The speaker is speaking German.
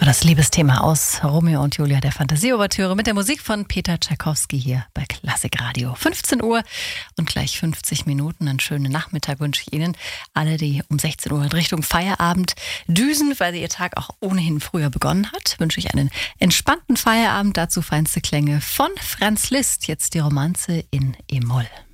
Das Liebesthema aus Romeo und Julia, der Fantasie-Ouvertüre mit der Musik von Peter Tschaikowski hier bei Klassikradio. 15 Uhr und gleich 50 Minuten. Einen schönen Nachmittag wünsche ich Ihnen. Alle, die um 16 Uhr in Richtung Feierabend düsen, weil Ihr Tag auch ohnehin früher begonnen hat, wünsche ich einen entspannten Feierabend. Dazu feinste Klänge von Franz Liszt. Jetzt die Romanze in E-Moll.